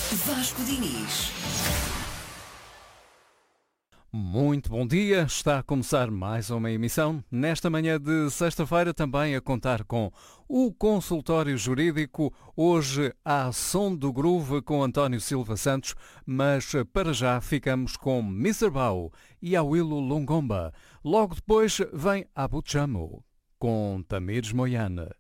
Vasco Diniz. Muito bom dia, está a começar mais uma emissão. Nesta manhã de sexta-feira também a contar com o consultório jurídico, hoje à som do groove com António Silva Santos, mas para já ficamos com Mr. Bau e Awilo Longomba. Logo depois vem Abu Chamo com Tamires Moyane.